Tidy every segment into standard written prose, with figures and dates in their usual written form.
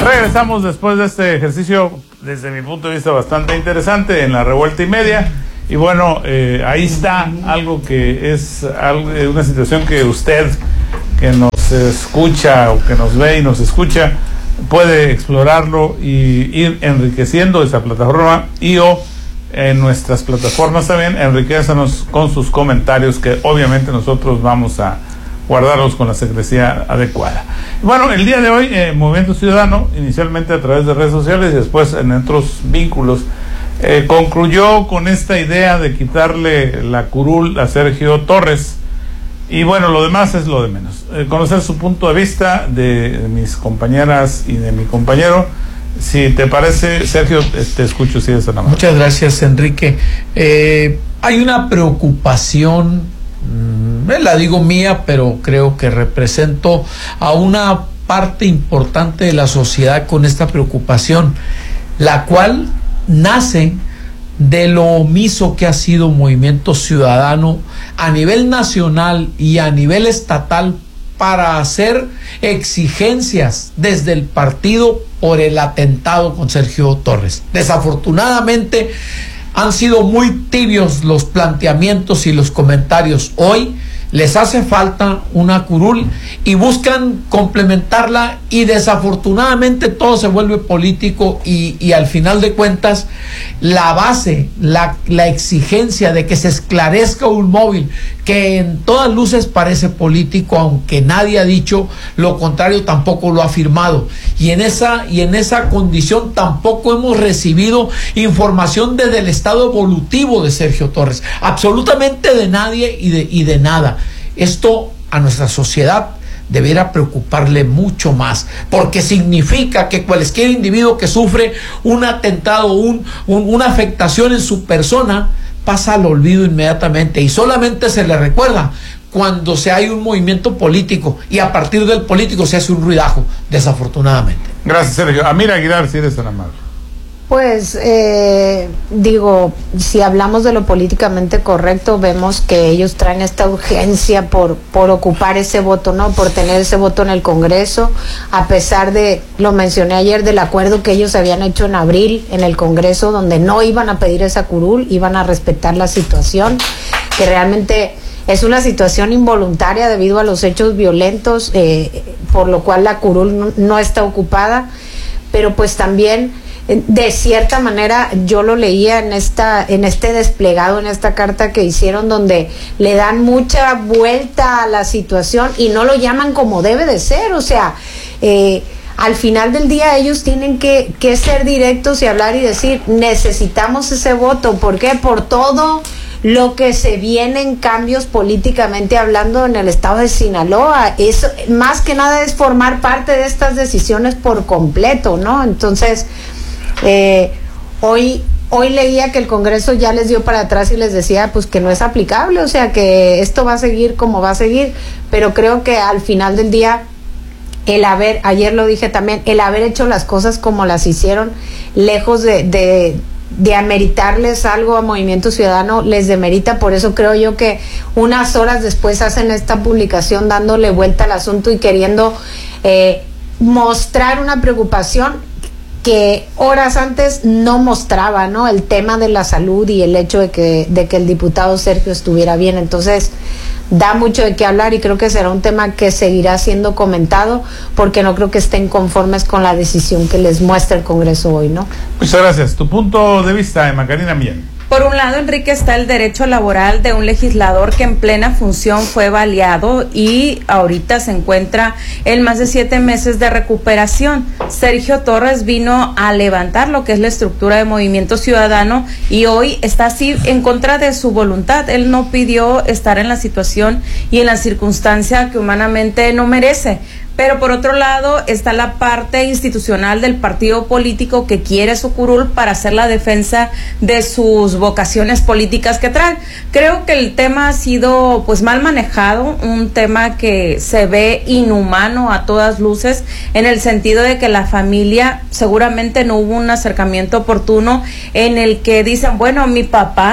Regresamos después de este ejercicio, desde mi punto de vista, bastante interesante en la revuelta y media. Y bueno, ahí está algo que es una situación que usted, que nos escucha o que nos ve y nos escucha, puede explorarlo y ir enriqueciendo esa plataforma y o en nuestras plataformas también, enriquecenos con sus comentarios, que obviamente nosotros vamos a guardarlos con la secrecía adecuada. Bueno, el día de hoy, Movimiento Ciudadano, inicialmente a través de redes sociales y después en otros vínculos, concluyó con esta idea de quitarle la curul a Sergio Torres. Y bueno, lo demás es lo de menos. Conocer su punto de vista, de mis compañeras y de mi compañero. Si te parece, Sergio, te escucho, si es la mano. Muchas gracias, Enrique. Hay una preocupación, la digo mía, pero creo que represento a una parte importante de la sociedad con esta preocupación, la cual nace de lo omiso que ha sido Movimiento Ciudadano a nivel nacional y a nivel estatal para hacer exigencias desde el partido por el atentado con Sergio Torres. Desafortunadamente han sido muy tibios los planteamientos y los comentarios. Hoy les hace falta una curul y buscan complementarla, y desafortunadamente todo se vuelve político y al final de cuentas la base, la exigencia de que se esclarezca un móvil que en todas luces parece político, aunque nadie ha dicho lo contrario, tampoco lo ha afirmado, y en esa condición tampoco hemos recibido información desde el estado evolutivo de Sergio Torres, absolutamente de nadie y de nada. Esto a nuestra sociedad debiera preocuparle mucho más, porque significa que cualquier individuo que sufre un atentado, una afectación en su persona, pasa al olvido inmediatamente y solamente se le recuerda cuando se hay un movimiento político, y a partir del político se hace un ruidajo, desafortunadamente. Gracias, Sergio. Amira Aguilar, si eres tan amable. Pues digo, si hablamos de lo políticamente correcto, vemos que ellos traen esta urgencia por ocupar ese voto, ¿no? Por tener ese voto en el Congreso, a pesar de, lo mencioné ayer, del acuerdo que ellos habían hecho en abril en el Congreso, donde no iban a pedir esa curul, iban a respetar la situación, que realmente es una situación involuntaria debido a los hechos violentos, por lo cual la curul no está ocupada, pero pues también de cierta manera yo lo leía en este desplegado, en esta carta que hicieron, donde le dan mucha vuelta a la situación y no lo llaman como debe de ser. O sea, al final del día ellos tienen que ser directos y hablar y decir: necesitamos ese voto. ¿Por qué? Por todo lo que se viene en cambios políticamente hablando en el estado de Sinaloa. Eso más que nada es formar parte de estas decisiones por completo, ¿no? Entonces hoy leía que el Congreso ya les dio para atrás y les decía pues que no es aplicable, o sea que esto va a seguir como va a seguir, pero creo que al final del día ayer lo dije también, el haber hecho las cosas como las hicieron, lejos de ameritarles algo a Movimiento Ciudadano, les demerita. Por eso creo yo que unas horas después hacen esta publicación dándole vuelta al asunto y queriendo mostrar una preocupación que horas antes no mostraba, ¿no? El tema de la salud y el hecho de que el diputado Sergio estuviera bien. Entonces da mucho de qué hablar y creo que será un tema que seguirá siendo comentado, porque no creo que estén conformes con la decisión que les muestra el Congreso hoy, ¿no? Muchas gracias. Tu punto de vista, Macarena Millán. Por un lado, Enrique, está el derecho laboral de un legislador que en plena función fue baleado y ahorita se encuentra en más de 7 meses de recuperación. Sergio Torres vino a levantar lo que es la estructura de Movimiento Ciudadano y hoy está así en contra de su voluntad. Él no pidió estar en la situación y en la circunstancia que humanamente no merece. Pero por otro lado está la parte institucional del partido político que quiere su curul para hacer la defensa de sus vocaciones políticas que traen. Creo que el tema ha sido pues mal manejado, un tema que se ve inhumano a todas luces, en el sentido de que la familia seguramente no hubo un acercamiento oportuno en el que dicen, bueno, mi papá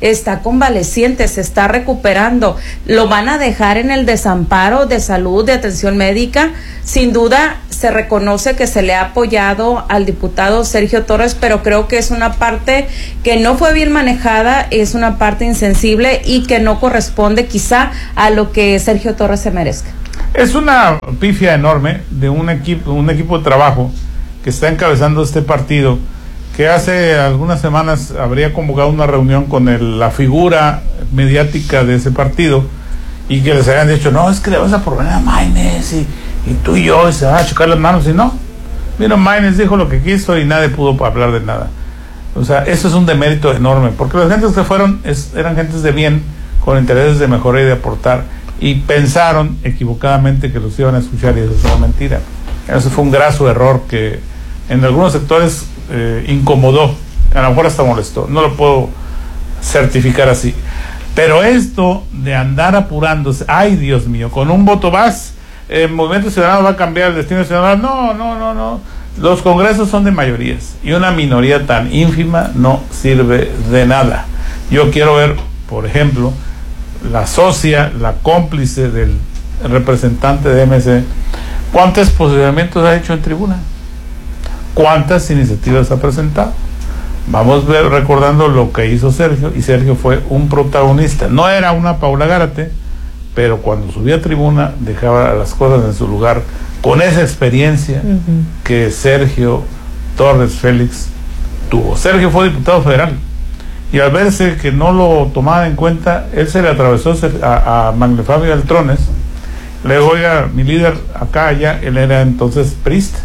está convaleciente, se está recuperando. Lo van a dejar en el desamparo de salud, de atención médica. Sin duda se reconoce que se le ha apoyado al diputado Sergio Torres, pero creo que es una parte que no fue bien manejada, es una parte insensible y que no corresponde quizá a lo que Sergio Torres se merezca. Es una pifia enorme de un equipo de trabajo que está encabezando este partido, que hace algunas semanas habría convocado una reunión con la figura mediática de ese partido, y que les habían dicho, no, es que le vas a proponer a Maínez y tú y yo, y se van a chocar las manos, y no. Mira, Maínez dijo lo que quiso y nadie pudo hablar de nada. O sea, eso es un demérito enorme, porque las gentes que fueron eran gentes de bien, con intereses de mejorar y de aportar, y pensaron equivocadamente que los iban a escuchar, y eso es una mentira. Eso fue un graso error que en algunos sectores incomodó, a lo mejor hasta molestó, no lo puedo certificar así. Pero esto de andar apurándose, ay Dios mío, con un voto más, el Movimiento Ciudadano va a cambiar el destino nacional. No. Los congresos son de mayorías, y una minoría tan ínfima no sirve de nada. Yo quiero ver, por ejemplo, la socia, la cómplice del representante de MC, ¿cuántos posicionamientos ha hecho en tribuna? ¿Cuántas iniciativas ha presentado? Vamos recordando lo que hizo Sergio, y Sergio fue un protagonista. No era una Paula Gárate, pero cuando subía a tribuna dejaba las cosas en su lugar, con esa experiencia que Sergio Torres Félix tuvo. Sergio fue diputado federal, y al verse que no lo tomaban en cuenta, él se le atravesó a Magle Fabio Beltrones. Le dijo, oiga, mi líder acá, allá, él era entonces priista,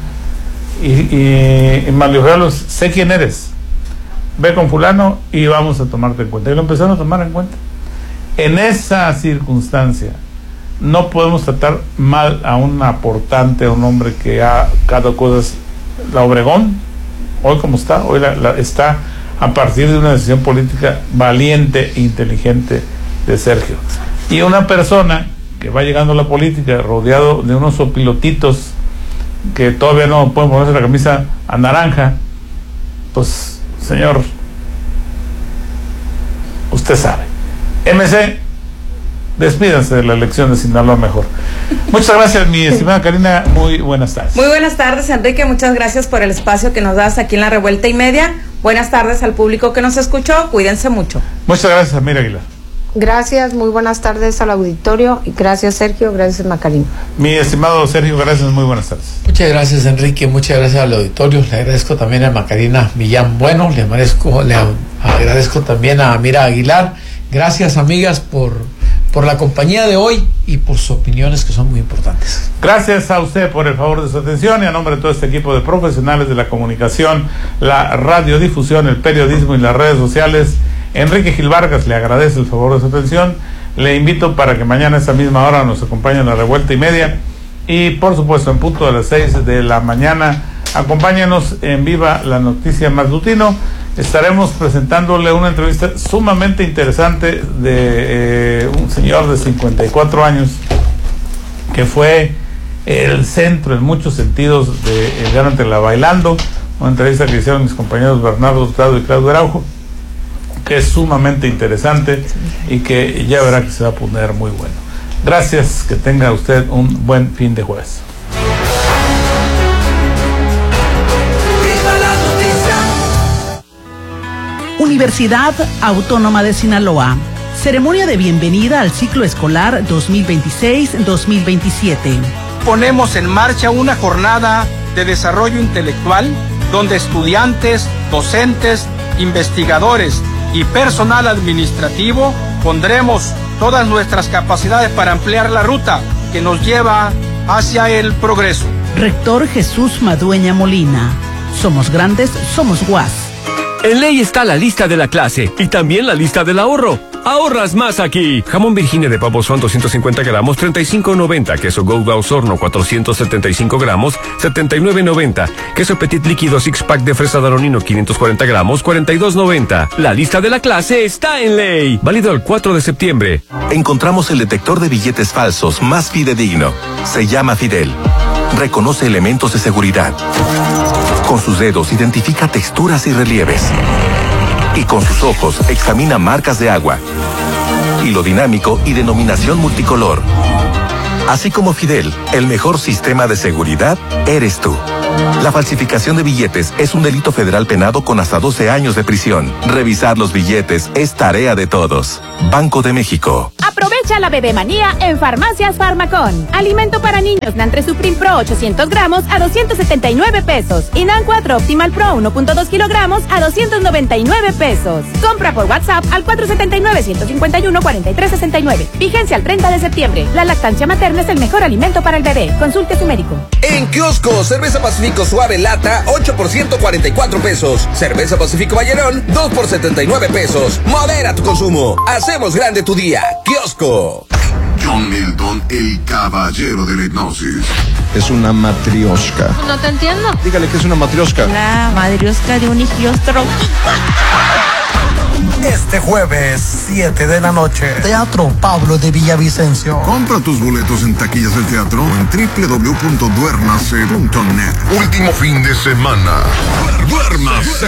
y Magle Fabio, sé quién eres, ve con fulano y vamos a tomarte en cuenta. Y lo empezaron a tomar en cuenta. En esa circunstancia no podemos tratar mal a un aportante, a un hombre que ha sacado cosas. La Obregón, hoy como está, hoy está a partir de una decisión política valiente e inteligente de Sergio. Y una persona que va llegando a la política rodeado de unos opilotitos que todavía no pueden ponerse la camisa a naranja, pues señor, usted sabe. MC, despídanse de la elección de Sinaloa mejor. Muchas gracias, mi estimada Karina, muy buenas tardes. Muy buenas tardes, Enrique, muchas gracias por el espacio que nos das aquí en La Revuelta y Media. Buenas tardes al público que nos escuchó, cuídense mucho. Muchas gracias, Amira Aguilar. Gracias, muy buenas tardes al auditorio, y gracias Sergio, gracias Macarena. Mi estimado Sergio, gracias, muy buenas tardes. Muchas gracias, Enrique, muchas gracias al auditorio. Le agradezco también a Macarena Millán Bueno, le agradezco también a Amira Aguilar. Gracias, amigas, por la compañía de hoy y por sus opiniones, que son muy importantes. Gracias a usted por el favor de su atención, y a nombre de todo este equipo de profesionales de la comunicación, la radiodifusión, el periodismo y las redes sociales, Enrique Gil Vargas le agradece el favor de su atención. Le invito para que mañana a esta misma hora nos acompañe en La Revuelta y Media, y por supuesto en punto de las 6 de la mañana acompáñenos en Viva la Noticia Matutino. Estaremos presentándole una entrevista sumamente interesante de un señor de 54 años que fue el centro en muchos sentidos de El Gánate la Bailando, una entrevista que hicieron mis compañeros Bernardo Hurtado y Claudio Araujo, que es sumamente interesante y que ya verá que se va a poner muy bueno. Gracias, que tenga usted un buen fin de jueves. Universidad Autónoma de Sinaloa. Ceremonia de bienvenida al ciclo escolar 2026-2027. Ponemos en marcha una jornada de desarrollo intelectual donde estudiantes, docentes, investigadores y personal administrativo pondremos todas nuestras capacidades para ampliar la ruta que nos lleva hacia el progreso. Rector Jesús Madueña Molina. Somos grandes, somos UAS. En Ley está la lista de la clase y también la lista del ahorro. Ahorras más aquí. Jamón Virginia de pavo son 250 gramos, 35.90. Queso Gouda Osorno, 475 gramos, 79.90. Queso Petit líquido six pack de fresa Danonino, 540 gramos, 42.90. La lista de la clase está en Ley. Válido el 4 de septiembre. Encontramos el detector de billetes falsos más fidedigno. Se llama Fidel. Reconoce elementos de seguridad. Con sus dedos identifica texturas y relieves. y con sus ojos examina marcas de agua, hilo dinámico y denominación multicolor. Así como Fidel, el mejor sistema de seguridad eres tú. La falsificación de billetes es un delito federal penado con hasta 12 años de prisión. Revisar los billetes es tarea de todos. Banco de México. Aprovecha la bebemanía en Farmacias Farmacón. Alimento para niños NAN 3 Supreme Pro 800 gramos a 279 pesos. Y NAN 4 Optimal Pro 1.2 kilogramos a 299 pesos. Compra por WhatsApp al 479-151-4369. Vigencia al 30 de septiembre. La lactancia materna es el mejor alimento para el bebé. Consulte a su médico. En kiosco, cerveza Pacífico Suave Lata, 8 por 144 pesos. Cerveza Pacífico Vallerón, 2 por 79 pesos. Modera tu consumo. Hacemos grande tu día. Kiosco. John Milton, el caballero de la hipnosis. Es una matrioshka. No te entiendo. Dígale que es una matrioshka. La madriosca de un higiostro. Este jueves, 7 de la noche, Teatro Pablo de Villavicencio. Compra tus boletos en taquillas del teatro o en www.duernase.net. Último fin de semana. ¡Duérmase!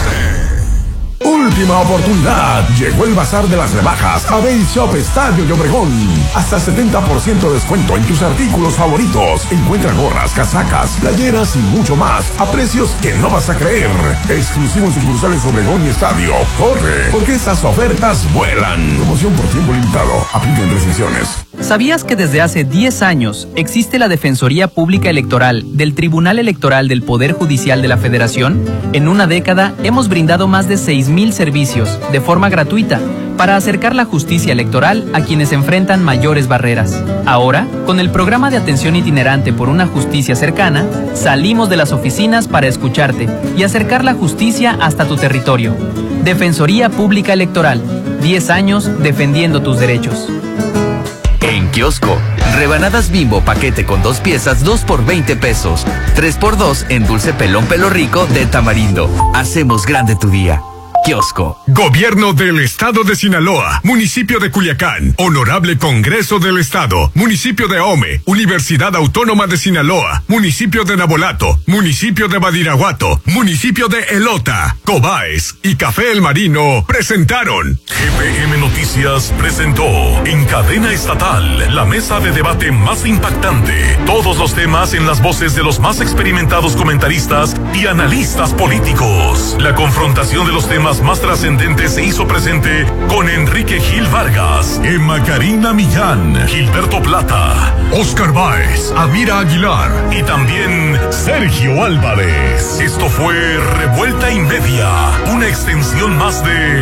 Última oportunidad. Llegó el bazar de las rebajas a Base Shop Estadio de Obregón. Hasta 70% de descuento en tus artículos favoritos. Encuentra gorras, casacas, playeras y mucho más a precios que no vas a creer. Exclusivo en sucursales Obregón y Estadio. Corre, porque estas ofertas vuelan. Promoción por tiempo limitado. Aplican restricciones. ¿Sabías que desde hace 10 años existe la Defensoría Pública Electoral del Tribunal Electoral del Poder Judicial de la Federación? En una década hemos brindado más de 6,000 servicios de forma gratuita para acercar la justicia electoral a quienes enfrentan mayores barreras. Ahora, con el programa de atención itinerante por una justicia cercana, salimos de las oficinas para escucharte y acercar la justicia hasta tu territorio. Defensoría Pública Electoral, 10 años defendiendo tus derechos. En kiosco, rebanadas Bimbo paquete con 2 piezas, 2 por 20 pesos. 3 por 2 en dulce pelón pelo rico de tamarindo. Hacemos grande tu día. Kiosco. Gobierno del Estado de Sinaloa, Municipio de Culiacán, Honorable Congreso del Estado, Municipio de Ahome, Universidad Autónoma de Sinaloa, Municipio de Nabolato, Municipio de Badiraguato, Municipio de Elota, Cobaes y Café El Marino presentaron. GPM Noticias presentó en cadena estatal la mesa de debate más impactante. Todos los temas en las voces de los más experimentados comentaristas y analistas políticos. La confrontación de los temas más trascendentes se hizo presente con Enrique Gil Vargas, Emma Karina Millán, Gilberto Plata, Oscar Báez, Amira Aguilar y también Sergio Álvarez. Esto fue Revuelta y Media, una extensión más de